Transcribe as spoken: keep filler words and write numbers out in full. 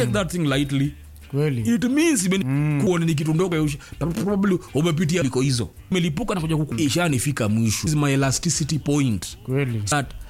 take that thing lightly. Kweli. It means mm. kuona ni kitu ndogo ya probably umepitia liko hizo. Melipuka na kuja kukuisha nifika mwisho. This is my elasticity point. Kweli. That